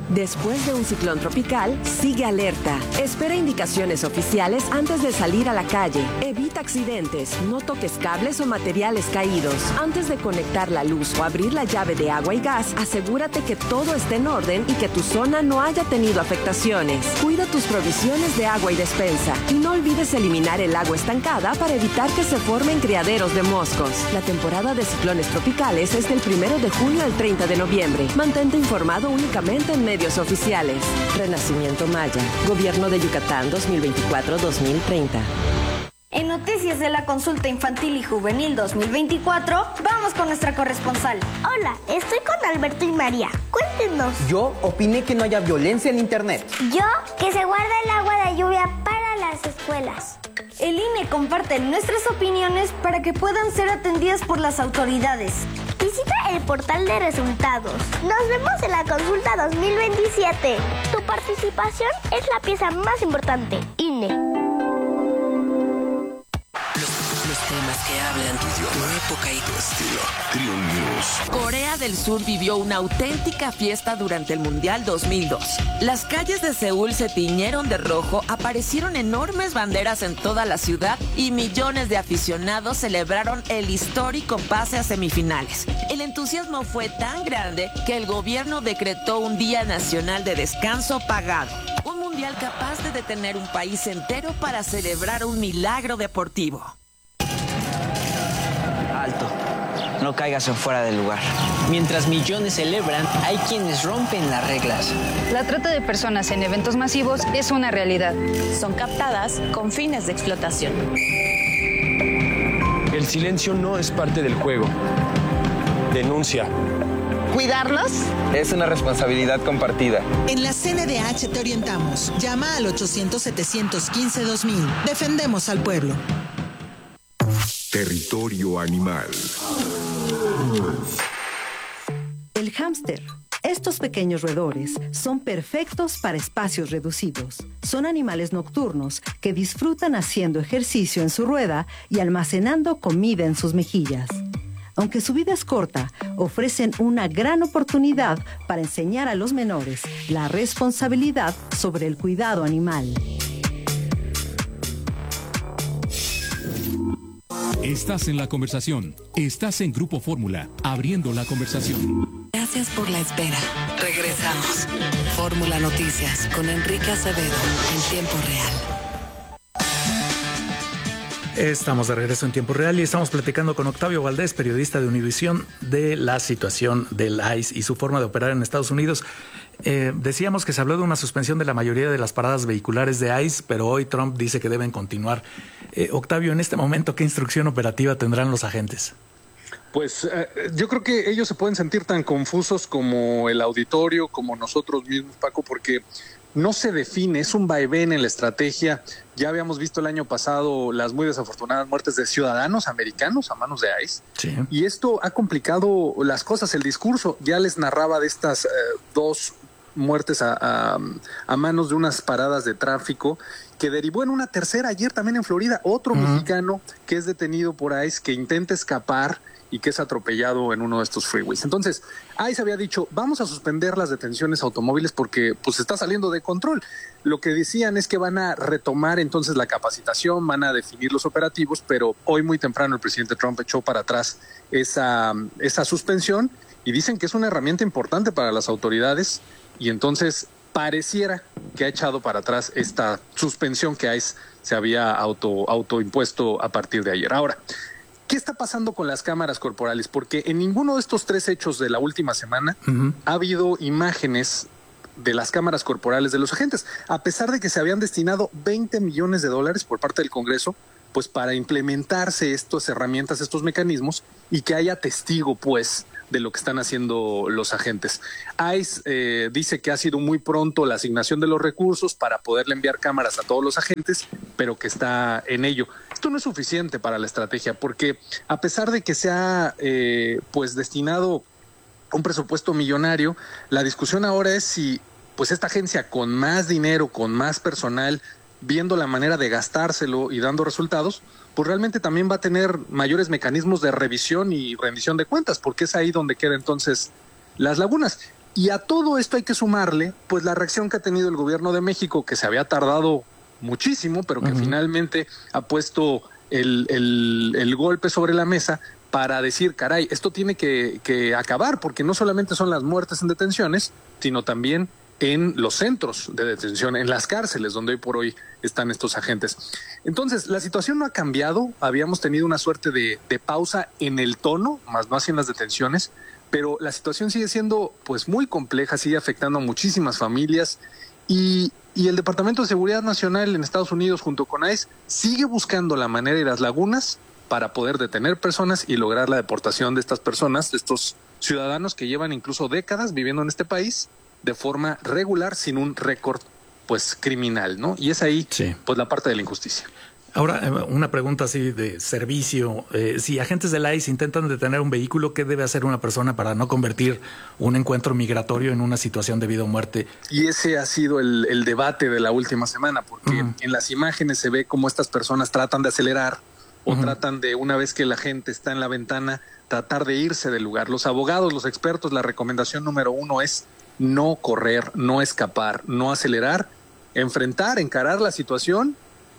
Después de un ciclón tropical, sigue alerta. Espera indicaciones oficiales antes de salir a la calle. Evita accidentes, no toques cables o materiales caídos. Antes de conectar la luz o abrir la llave de agua y gas, asegúrate que todo esté en orden y que tu zona no haya tenido afectaciones. Cuida tus provisiones de agua y despensa. Y no olvides eliminar el agua estancada para evitar que se formen criaderos de moscos. La temporada de ciclones tropicales es del 1 de junio al 30 de noviembre. Mantente informado únicamente en medios oficiales. Renacimiento Maya. Gobierno de Yucatán 2024-2030. En noticias de la consulta infantil y juvenil 2024, vamos con nuestra corresponsal. Hola, estoy con Alberto y María. Cuéntenos. Yo opiné que no haya violencia en internet. Yo, que se guarda el agua de lluvia para las escuelas. El INE comparte nuestras opiniones para que puedan ser atendidas por las autoridades. Visita el portal de resultados. Nos vemos en la consulta 2027. Tu participación es la pieza más importante. INE. Los temas que hablan tu época y tu estilo. Trio News. Corea del Sur vivió una auténtica fiesta durante el Mundial 2002. Las calles de Seúl se tiñeron de rojo, aparecieron enormes banderas en toda la ciudad y millones de aficionados celebraron el histórico pase a semifinales. El entusiasmo fue tan grande que el gobierno decretó un día nacional de descanso pagado. Un mundial capaz de detener un país entero para celebrar un milagro deportivo. Alto, no caigas en fuera del lugar. Mientras millones celebran, hay quienes rompen las reglas. La trata de personas en eventos masivos es una realidad. Son captadas con fines de explotación. El silencio no es parte del juego. Denuncia. ¿Cuidarlos? Es una responsabilidad compartida. En la CNDH te orientamos. Llama al 800-715-2000. Defendemos al pueblo. Territorio animal. El hámster. Estos pequeños roedores son perfectos para espacios reducidos. Son animales nocturnos que disfrutan haciendo ejercicio en su rueda y almacenando comida en sus mejillas. Aunque su vida es corta, ofrecen una gran oportunidad para enseñar a los menores la responsabilidad sobre el cuidado animal. Estás en la conversación. Estás en Grupo Fórmula, abriendo la conversación. Gracias por la espera. Regresamos. Fórmula Noticias con Enrique Acevedo en tiempo real. Estamos de regreso en tiempo real y estamos platicando con Octavio Valdés, periodista de Univisión, de la situación del ICE y su forma de operar en Estados Unidos. Decíamos que se habló de una suspensión de la mayoría de las paradas vehiculares de ICE, pero hoy Trump dice que deben continuar. Octavio, en este momento, ¿qué instrucción operativa tendrán los agentes? Pues yo creo que ellos se pueden sentir tan confusos como el auditorio, como nosotros mismos, Paco, porque no se define, es un vaivén en la estrategia. Ya habíamos visto el año pasado las muy desafortunadas muertes de ciudadanos americanos a manos de ICE. Sí. Y esto ha complicado las cosas, el discurso. Ya les narraba de estas dos muertes a manos de unas paradas de tráfico que derivó en una tercera ayer también en Florida. Otro mexicano que es detenido por ICE, que intenta escapar y que es atropellado en uno de estos freeways. Entonces, ICE había dicho, vamos a suspender las detenciones automóviles porque pues está saliendo de control. Lo que decían es que van a retomar entonces la capacitación, van a definir los operativos, pero hoy muy temprano el presidente Trump echó para atrás esa suspensión y dicen que es una herramienta importante para las autoridades y entonces pareciera que ha echado para atrás esta suspensión que ICE se había autoimpuesto a partir de ayer. Ahora, ¿qué está pasando con las cámaras corporales? Porque en ninguno de estos tres hechos de la última semana ha habido imágenes de las cámaras corporales de los agentes, a pesar de que se habían destinado $20 millones por parte del Congreso, pues para implementarse estas herramientas, estos mecanismos, y que haya testigo, pues, de lo que están haciendo los agentes. ICE dice que ha sido muy pronto la asignación de los recursos para poderle enviar cámaras a todos los agentes, pero que está en ello. Esto no es suficiente para la estrategia, porque a pesar de que se ha pues destinado un presupuesto millonario, la discusión ahora es si pues esta agencia con más dinero, con más personal, viendo la manera de gastárselo y dando resultados, pues realmente también va a tener mayores mecanismos de revisión y rendición de cuentas, porque es ahí donde quedan entonces las lagunas. Y a todo esto hay que sumarle, pues, la reacción que ha tenido el gobierno de México, que se había tardado muchísimo, pero que finalmente ha puesto el golpe sobre la mesa para decir, caray, esto tiene que acabar, porque no solamente son las muertes en detenciones, sino también en los centros de detención, en las cárceles, donde hoy por hoy están estos agentes. Entonces, la situación no ha cambiado, habíamos tenido una suerte de pausa en el tono, más no así en las detenciones, pero la situación sigue siendo pues muy compleja, sigue afectando a muchísimas familias y el Departamento de Seguridad Nacional en Estados Unidos junto con ICE sigue buscando la manera y las lagunas para poder detener personas y lograr la deportación de estas personas, de estos ciudadanos que llevan incluso décadas viviendo en este país de forma regular sin un récord pues criminal, ¿no? Y es ahí pues la parte de la injusticia. Ahora, una pregunta así de servicio. Si agentes del ICE intentan detener un vehículo, ¿qué debe hacer una persona para no convertir un encuentro migratorio en una situación de vida o muerte? Y ese ha sido el debate de la última semana, porque en las imágenes se ve cómo estas personas tratan de acelerar o tratan de, una vez que la gente está en la ventana, tratar de irse del lugar. Los abogados, los expertos, la recomendación número 1 es no correr, no escapar, no acelerar, enfrentar, encarar la situación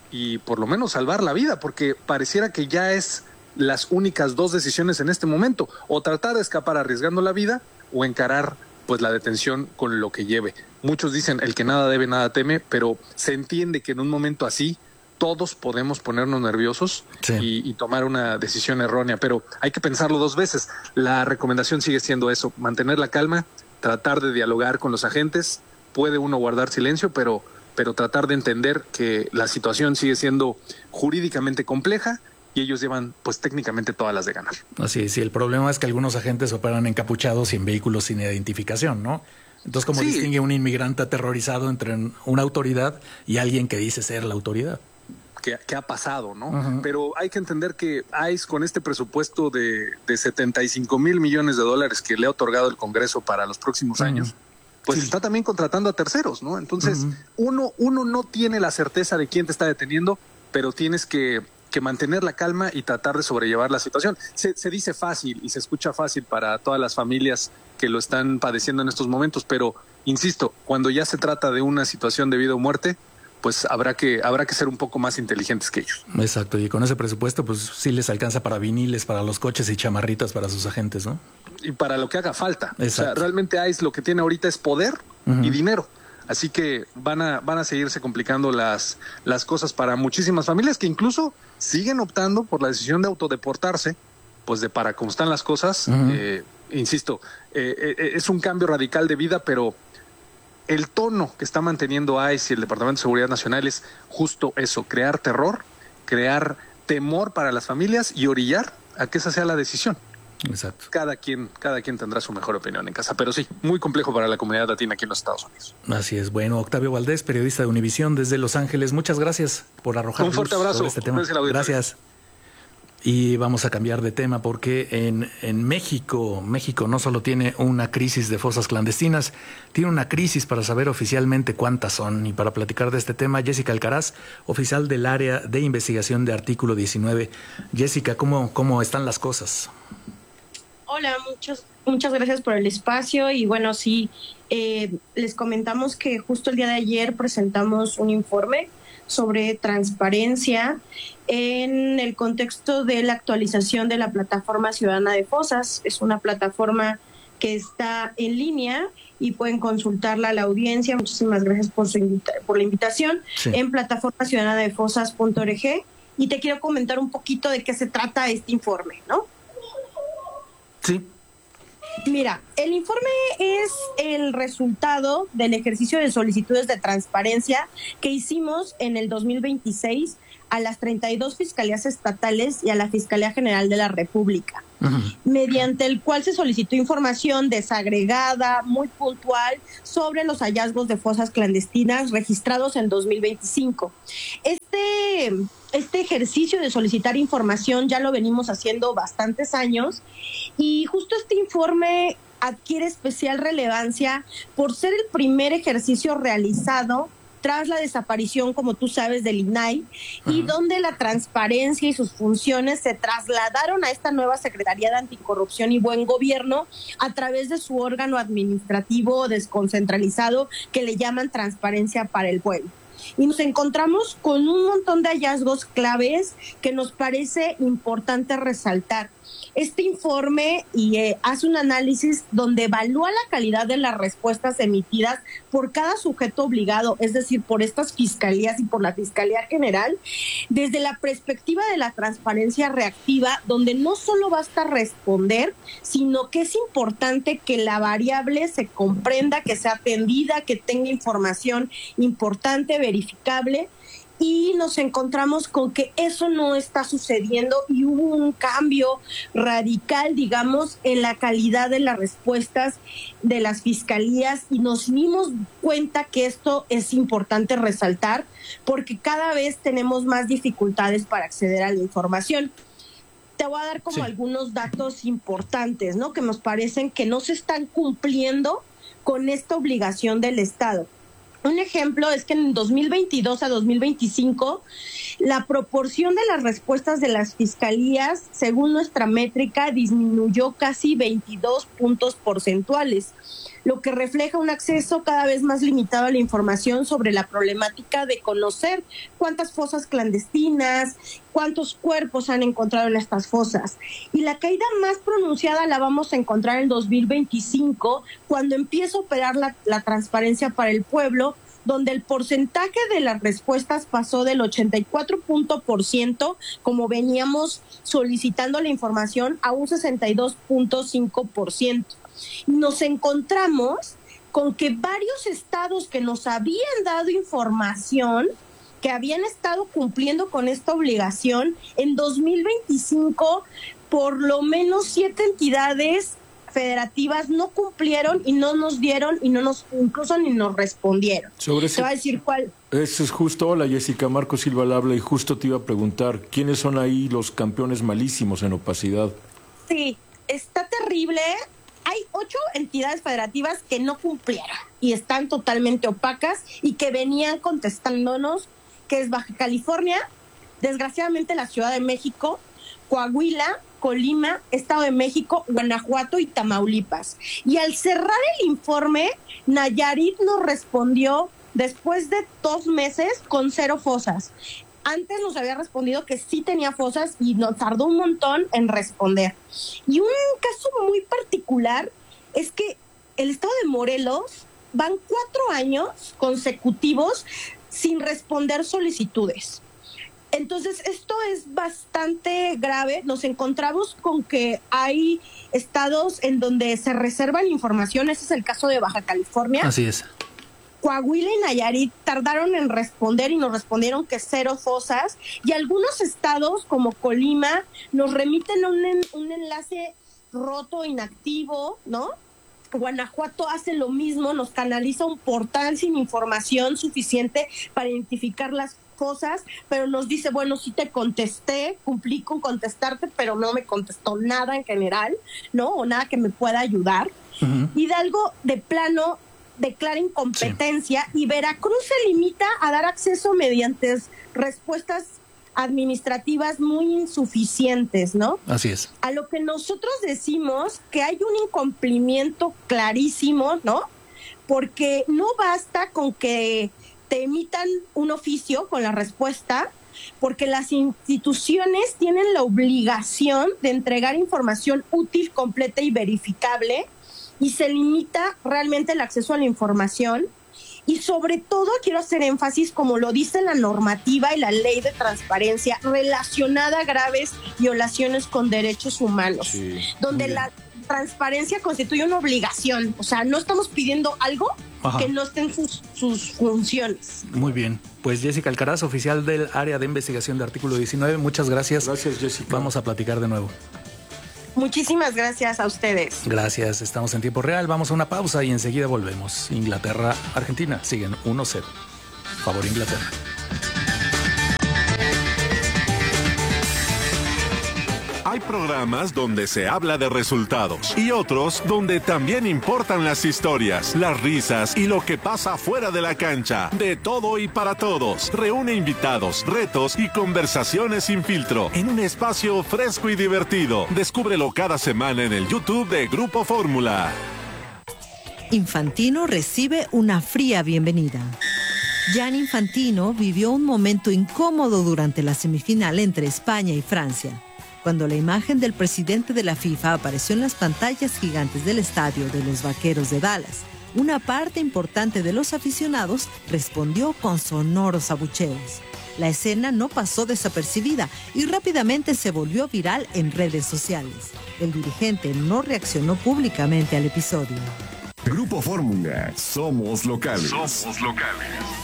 y por lo menos salvar la vida, porque pareciera que ya es las únicas dos decisiones en este momento, o tratar de escapar arriesgando la vida o encarar pues la detención con lo que lleve. Muchos dicen el que nada debe nada teme, pero se entiende que en un momento así todos podemos ponernos nerviosos y tomar una decisión errónea, pero hay que pensarlo 2 veces. La recomendación sigue siendo eso, mantener la calma, tratar de dialogar con los agentes, puede uno guardar silencio, pero tratar de entender que la situación sigue siendo jurídicamente compleja y ellos llevan pues técnicamente todas las de ganar. Así es, y el problema es que algunos agentes operan encapuchados y en vehículos sin identificación, ¿no? Entonces, ¿cómo distingue un inmigrante aterrorizado entre una autoridad y alguien que dice ser la autoridad? Que ha pasado, ¿no? Pero hay que entender que ICE, con este presupuesto de 75 mil millones de dólares que le ha otorgado el Congreso para los próximos años, pues está también contratando a terceros, ¿no? Entonces, uno no tiene la certeza de quién te está deteniendo, pero tienes que mantener la calma y tratar de sobrellevar la situación. Se dice fácil y se escucha fácil para todas las familias que lo están padeciendo en estos momentos, pero, insisto, cuando ya se trata de una situación de vida o muerte, pues habrá que ser un poco más inteligentes que ellos. Exacto, y con ese presupuesto pues sí les alcanza para viniles, para los coches y chamarritas para sus agentes, ¿no? Y para lo que haga falta. Exacto. O sea, realmente ICE lo que tiene ahorita es poder y dinero. Así que van a seguirse complicando las cosas para muchísimas familias que incluso siguen optando por la decisión de autodeportarse, pues de para cómo están las cosas. Insisto, es un cambio radical de vida, pero el tono que está manteniendo ICE y el Departamento de Seguridad Nacional es justo eso, crear terror, crear temor para las familias y orillar a que esa sea la decisión. Exacto. Cada quien tendrá su mejor opinión en casa, pero sí, muy complejo para la comunidad latina aquí en los Estados Unidos. Así es. Bueno, Octavio Valdés, periodista de Univisión desde Los Ángeles, muchas gracias por arrojar un fuerte abrazo sobre este tema. Gracias. Y vamos a cambiar de tema porque en México no solo tiene una crisis de fosas clandestinas, tiene una crisis para saber oficialmente cuántas son. Y para platicar de este tema, Jessica Alcaraz, oficial del área de investigación de Artículo 19. Jessica, ¿cómo están las cosas? Hola, muchas gracias por el espacio. Y bueno, sí, les comentamos que justo el día de ayer presentamos un informe sobre transparencia en el contexto de la actualización de la Plataforma Ciudadana de Fosas. Es una plataforma que está en línea y pueden consultarla a la audiencia. Muchísimas gracias por la invitación en plataformaciudadanadefosas.org. Y te quiero comentar un poquito de qué se trata este informe, ¿no? Sí. Mira, el informe es el resultado del ejercicio de solicitudes de transparencia que hicimos en el 2026 a las 32 fiscalías estatales y a la Fiscalía General de la República, mediante el cual se solicitó información desagregada, muy puntual, sobre los hallazgos de fosas clandestinas registrados en 2025. Este ejercicio de solicitar información ya lo venimos haciendo bastantes años y justo este informe adquiere especial relevancia por ser el primer ejercicio realizado tras la desaparición, como tú sabes, del INAI, y donde la transparencia y sus funciones se trasladaron a esta nueva Secretaría de Anticorrupción y Buen Gobierno a través de su órgano administrativo desconcentralizado que le llaman Transparencia para el Pueblo. Y nos encontramos con un montón de hallazgos claves que nos parece importante resaltar. Este informe hace un análisis donde evalúa la calidad de las respuestas emitidas por cada sujeto obligado, es decir, por estas fiscalías y por la Fiscalía General, desde la perspectiva de la transparencia reactiva, donde no solo basta responder, sino que es importante que la variable se comprenda, que sea atendida, que tenga información importante, verificable. Y nos encontramos con que eso no está sucediendo y hubo un cambio radical, digamos, en la calidad de las respuestas de las fiscalías, y nos dimos cuenta que esto es importante resaltar porque cada vez tenemos más dificultades para acceder a la información. Te voy a dar como algunos datos importantes, ¿no? Que nos parecen que no se están cumpliendo con esta obligación del Estado. Un ejemplo es que en 2022 a 2025, la proporción de las respuestas de las fiscalías, según nuestra métrica, disminuyó casi 22 puntos porcentuales, lo que refleja un acceso cada vez más limitado a la información sobre la problemática de conocer cuántas fosas clandestinas, cuántos cuerpos han encontrado en estas fosas. Y la caída más pronunciada la vamos a encontrar en 2025, cuando empieza a operar la transparencia para el pueblo, donde el porcentaje de las respuestas pasó del 84%, como veníamos solicitando la información, a un 62.5%. Nos encontramos con que varios estados que nos habían dado información, que habían estado cumpliendo con esta obligación, en 2025 por lo menos 7 entidades federativas no cumplieron y no nos dieron y no nos, incluso ni nos respondieron. Te va a decir cuál. Eso es justo. Hola, Jessica, Marco Silva al habla, y justo te iba a preguntar, ¿quiénes son ahí los campeones malísimos en opacidad? Sí, está terrible. Hay 8 entidades federativas que no cumplieron y están totalmente opacas y que venían contestándonos, que es Baja California, desgraciadamente la Ciudad de México, Coahuila, Colima, Estado de México, Guanajuato y Tamaulipas. Y al cerrar el informe, Nayarit nos respondió después de 2 meses con 0 fosas. Antes nos había respondido que sí tenía fosas y nos tardó un montón en responder. Y un caso muy particular es que el estado de Morelos van 4 años consecutivos sin responder solicitudes. Entonces, esto es bastante grave. Nos encontramos con que hay estados en donde se reservan información. Ese es el caso de Baja California. Así es. Coahuila y Nayarit tardaron en responder y nos respondieron que 0 fosas. Y algunos estados, como Colima, nos remiten a un enlace roto, inactivo, ¿no? Guanajuato hace lo mismo, nos canaliza un portal sin información suficiente para identificar las cosas, pero nos dice, bueno, sí te contesté, cumplí con contestarte, pero no me contestó nada en general, ¿no? O nada que me pueda ayudar. Hidalgo, de plano, declara incompetencia, y Veracruz se limita a dar acceso mediante respuestas administrativas muy insuficientes, ¿no? Así es. A lo que nosotros decimos que hay un incumplimiento clarísimo, ¿no? Porque no basta con que te emitan un oficio con la respuesta, porque las instituciones tienen la obligación de entregar información útil, completa y verificable, y se limita realmente el acceso a la información. Y sobre todo quiero hacer énfasis, como lo dice la normativa y la ley de transparencia, relacionada a graves violaciones con derechos humanos, donde la transparencia constituye una obligación. O sea, no estamos pidiendo algo que no esté en sus funciones. Muy bien. Pues Jessica Alcaraz, oficial del área de investigación de Artículo 19, muchas gracias. Gracias, Jessica. Vamos a platicar de nuevo. Muchísimas gracias a ustedes. Gracias, estamos en tiempo real. Vamos a una pausa y enseguida volvemos. Inglaterra, Argentina, siguen 1-0. Favor Inglaterra. Hay programas donde se habla de resultados y otros donde también importan las historias, las risas y lo que pasa fuera de la cancha. De todo y para todos. Reúne invitados, retos y conversaciones sin filtro en un espacio fresco y divertido. Descúbrelo cada semana en el YouTube de Grupo Fórmula. Infantino recibe una fría bienvenida. Gianni Infantino vivió un momento incómodo durante la semifinal entre España y Francia, cuando la imagen del presidente de la FIFA apareció en las pantallas gigantes del estadio de los Vaqueros de Dallas. Una parte importante de los aficionados respondió con sonoros abucheos. La escena no pasó desapercibida y rápidamente se volvió viral en redes sociales. El dirigente no reaccionó públicamente al episodio. Grupo Fórmula, somos locales. Somos locales.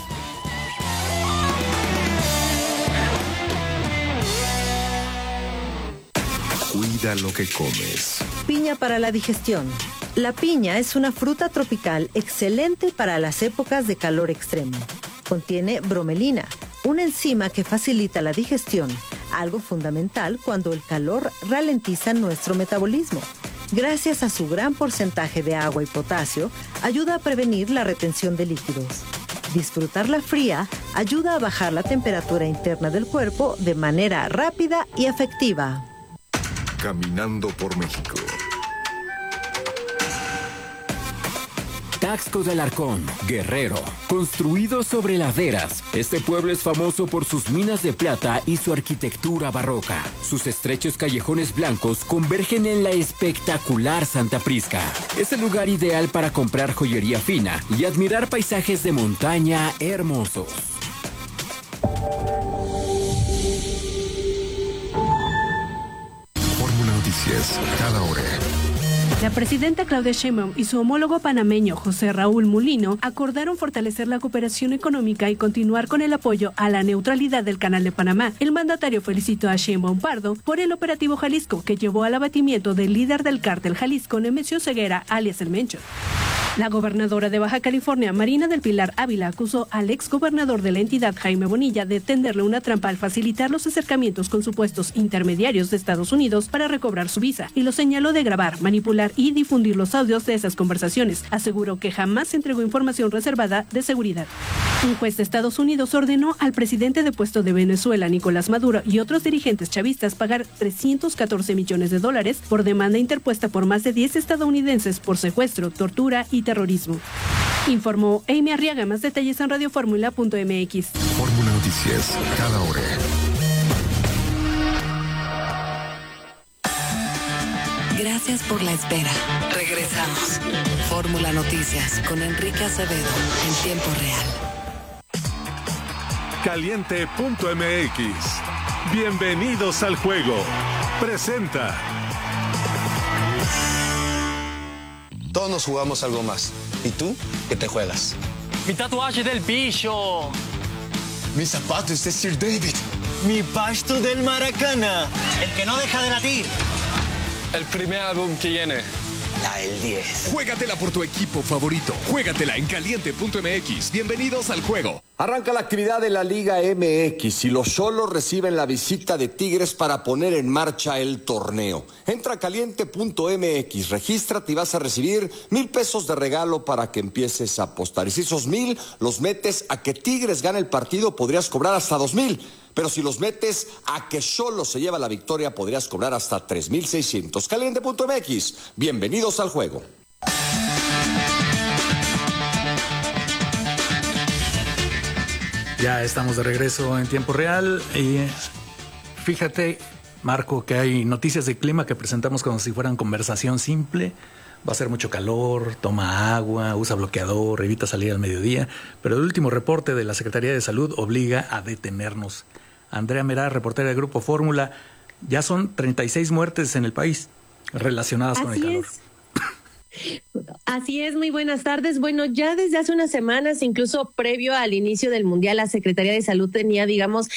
Cuida lo que comes. Piña para la digestión. La piña es una fruta tropical excelente para las épocas de calor extremo. Contiene bromelina, una enzima que facilita la digestión, algo fundamental cuando el calor ralentiza nuestro metabolismo. Gracias a su gran porcentaje de agua y potasio, ayuda a prevenir la retención de líquidos. Disfrutarla fría ayuda a bajar la temperatura interna del cuerpo de manera rápida y efectiva. Caminando por México. Taxco de Alarcón, Guerrero. Construido sobre laderas, este pueblo es famoso por sus minas de plata y su arquitectura barroca. Sus estrechos callejones blancos convergen en la espectacular Santa Prisca. Es el lugar ideal para comprar joyería fina y admirar paisajes de montaña hermosos. Fórmula Noticias, cada hora. La presidenta Claudia Sheinbaum y su homólogo panameño José Raúl Mulino acordaron fortalecer la cooperación económica y continuar con el apoyo a la neutralidad del Canal de Panamá. El mandatario felicitó a Sheinbaum Pardo por el operativo Jalisco, que llevó al abatimiento del líder del cártel Jalisco, Nemesio Ceguera, alias El Mencho. La gobernadora de Baja California, Marina del Pilar Ávila, acusó al exgobernador de la entidad, Jaime Bonilla, de tenderle una trampa al facilitar los acercamientos con supuestos intermediarios de Estados Unidos para recobrar su visa, y lo señaló de grabar, manipular y difundir los audios de esas conversaciones. Aseguró que jamás entregó información reservada de seguridad. Un juez de Estados Unidos ordenó al presidente depuesto de Venezuela, Nicolás Maduro, y otros dirigentes chavistas pagar $314 millones por demanda interpuesta por más de 10 estadounidenses por secuestro, tortura y terrorismo. Informó Amy Arriaga. Más detalles en radioformula.mx. Fórmula Noticias, cada hora. Gracias por la espera. Regresamos. Fórmula Noticias con Enrique Acevedo en tiempo real. Caliente.mx. Bienvenidos al juego. Presenta. Todos nos jugamos algo más. ¿Y tú? ¿Qué te juegas? Mi tatuaje del bicho. Mis zapatos de Sir David. Mi pasto del Maracana. El que no deja de latir. El primer álbum que viene. La El 10. Juégatela por tu equipo favorito. Juégatela en Caliente.mx. Bienvenidos al juego. Arranca la actividad de la Liga MX y los Xolos reciben la visita de Tigres para poner en marcha el torneo. Entra a Caliente.mx, regístrate y vas a recibir $1,000 de regalo para que empieces a apostar. Y si esos 1,000 los metes a que Tigres gane el partido, podrías cobrar hasta 2,000. Pero si los metes a que Xolos se lleva la victoria, podrías cobrar hasta 3,600. Caliente.mx, bienvenidos al juego. Ya estamos de regreso en tiempo real y fíjate, Marco, que hay noticias de clima que presentamos como si fueran conversación simple. Va a ser mucho calor, toma agua, usa bloqueador, evita salir al mediodía, pero el último reporte de la Secretaría de Salud obliga a detenernos. Andrea Merá, reportera del Grupo Fórmula, ya son 36 muertes en el país relacionadas con el calor. Así es, muy buenas tardes. Bueno, ya desde hace unas semanas, incluso previo al inicio del Mundial, la Secretaría de Salud tenía, digamos,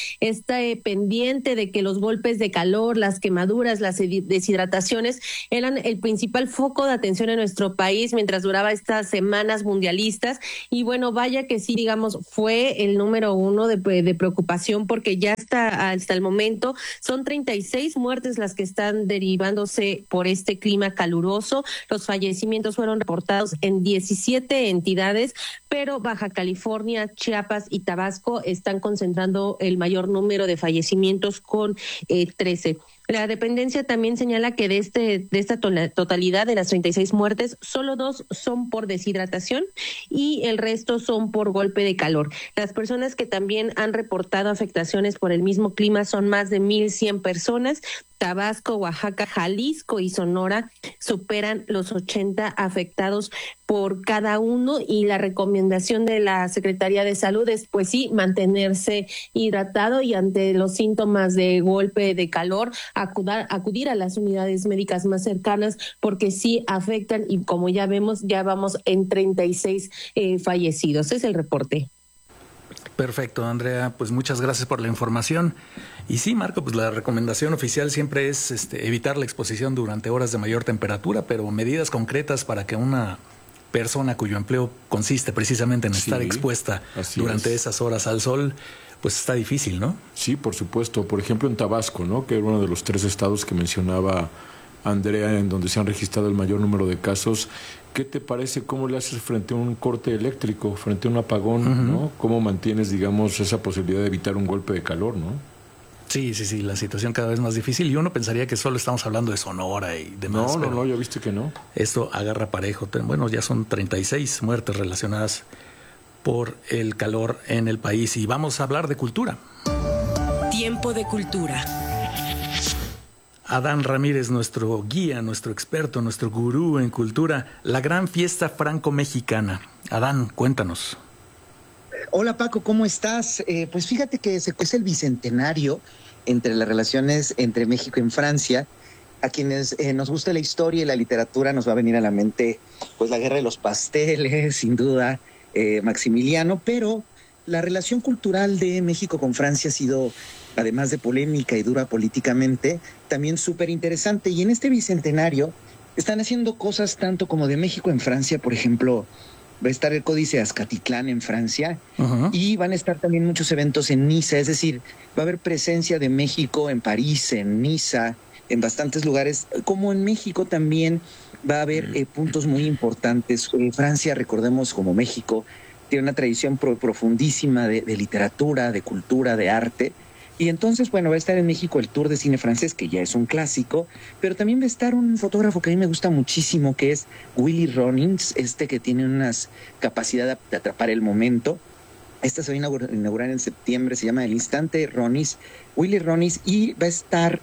pendiente de que los golpes de calor, las quemaduras, las deshidrataciones eran el principal foco de atención en nuestro país mientras duraba estas semanas mundialistas. Y bueno, vaya que sí, digamos, fue el número uno de preocupación, porque ya hasta el momento son 36 muertes las que están derivándose por este clima caluroso. Los fallecimientos fueron reportados en 17 entidades, pero Baja California, Chiapas y Tabasco están concentrando el mayor número de fallecimientos con 13. La dependencia también señala que de esta totalidad de las 36 muertes, solo 2 son por deshidratación y el resto son por golpe de calor. Las personas que también han reportado afectaciones por el mismo clima son más de 1,100 personas. Tabasco, Oaxaca, Jalisco y Sonora superan los 80 afectados por cada uno, y la recomendación de la Secretaría de Salud es, pues sí, mantenerse hidratado y ante los síntomas de golpe de calor, acudir a las unidades médicas más cercanas, porque sí afectan, y como ya vemos, ya vamos en 36 fallecidos. Es el reporte. Perfecto, Andrea, pues muchas gracias por la información. Y sí, Marco, pues la recomendación oficial siempre es evitar la exposición durante horas de mayor temperatura, pero medidas concretas para que una persona cuyo empleo consiste precisamente en estar expuesta durante esas horas al sol, pues está difícil, ¿no? Sí, por supuesto. Por ejemplo, en Tabasco, ¿no?, que era uno de los 3 estados que mencionaba Andrea, en donde se han registrado el mayor número de casos. ¿Qué te parece? ¿Cómo le haces frente a un corte eléctrico, frente a un apagón, ¿no? ¿Cómo mantienes, digamos, esa posibilidad de evitar un golpe de calor, no? Sí, la situación cada vez más difícil, y uno pensaría que solo estamos hablando de Sonora y demás. No, ya viste que no. Esto agarra parejo. Bueno, ya son 36 muertes relacionadas por el calor en el país, y vamos a hablar de cultura. Tiempo de cultura. Adán Ramírez, nuestro guía, nuestro experto, nuestro gurú en cultura, la gran fiesta franco-mexicana. Adán, cuéntanos. Hola Paco, ¿cómo estás? Pues fíjate que es el bicentenario entre las relaciones entre México y Francia. A quienes nos gusta la historia y la literatura nos va a venir a la mente pues la Guerra de los Pasteles, sin duda, Maximiliano, pero la relación cultural de México con Francia ha sido, además de polémica y dura políticamente, también súper interesante. Y en este bicentenario están haciendo cosas tanto como de México en Francia. Por ejemplo, va a estar el Códice Azcatitlán en Francia, y van a estar también muchos eventos en Niza. Es decir, va a haber presencia de México en París, en Niza, en bastantes lugares. Como en México también va a haber puntos muy importantes. Francia, recordemos, como México, tiene una tradición profundísima de literatura, de cultura, de arte. Y entonces, bueno, va a estar en México el Tour de Cine Francés, que ya es un clásico, pero también va a estar un fotógrafo que a mí me gusta muchísimo, que es Willy Rollins, que tiene unas capacidad de atrapar el momento. Esta se va a inaugurar en septiembre, se llama El Instante Rollins, Willy Rollins, y va a estar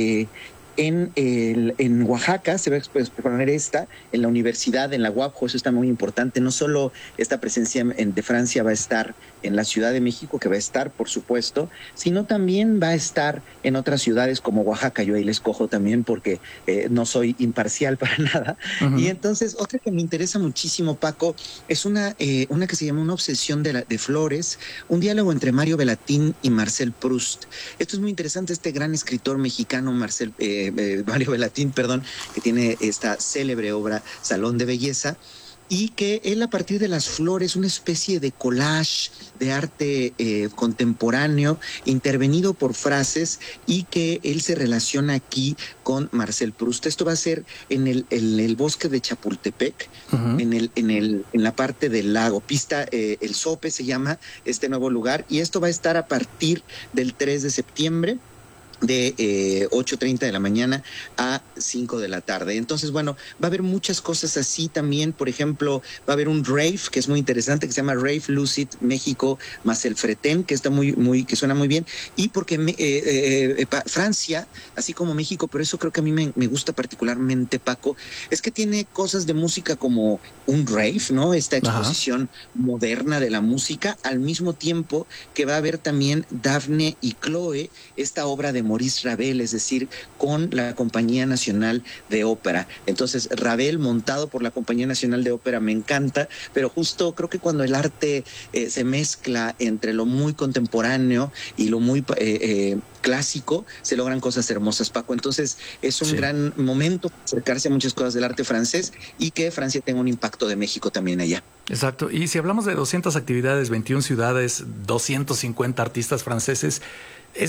en Oaxaca. Se va a exponer en la universidad, en la UAPJO. Eso está muy importante. No solo esta presencia de Francia va a estar en la Ciudad de México, que va a estar, por supuesto, sino también va a estar en otras ciudades como Oaxaca. Yo ahí les cojo también porque no soy imparcial para nada. Y entonces, otra que me interesa muchísimo, Paco, es una que se llama Una obsesión de flores, un diálogo entre Mario Bellatín y Marcel Proust. Esto es muy interesante. Este gran escritor mexicano, Mario Bellatín, que tiene esta célebre obra Salón de Belleza, y que él, a partir de las flores, una especie de collage de arte contemporáneo intervenido por frases, y que él se relaciona aquí con Marcel Proust. Esto va a ser en el bosque de Chapultepec, en la parte del lago, pista El Sope se llama este nuevo lugar, y esto va a estar a partir del 3 de septiembre de 8:30 de la mañana a 5 de la tarde. Entonces, bueno, va a haber muchas cosas así también. Por ejemplo, va a haber un rave que es muy interesante, que se llama Rave Lucid México más el Fretén, que está que suena muy bien. Y porque Francia, así como México, pero eso creo que a mí me gusta particularmente, Paco, es que tiene cosas de música como un rave, ¿no? Esta exposición moderna de la música, al mismo tiempo que va a haber también Daphne y Chloe, esta obra de Maurice Ravel, es decir, con la Compañía Nacional de Ópera. Entonces, Ravel montado por la Compañía Nacional de Ópera me encanta, pero justo creo que cuando el arte se mezcla entre lo muy contemporáneo y lo muy clásico, se logran cosas hermosas, Paco. Entonces, es un gran momento para acercarse a muchas cosas del arte francés y que Francia tenga un impacto de México también allá. Exacto. Y si hablamos de 200 actividades, 21 ciudades, 250 artistas franceses,